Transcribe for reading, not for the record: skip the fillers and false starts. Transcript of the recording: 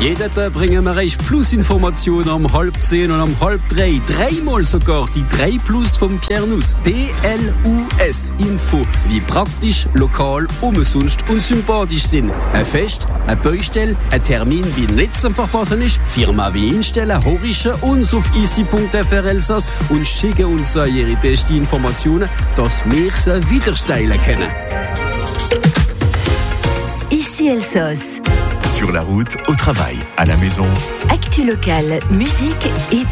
Jeden Tag bringen wir euch Plus-Informationen um 12:30 und um 2:30. Dreimal sogar die 3 Plus vom Pierre Nuss. PLUS Info, wie praktisch, lokal, umsonst und sympathisch sind. Ein Fest, eine Baustelle, ein Termin, wie nicht zu verpassen ist. Firma wie instellen, horischen uns auf easy.fr Elsass und schicken uns ihre besten Informationen, dass wir sie wieder steilen können. Ici Elsass. Sur la route, au travail, à la maison. Actu locale, musique et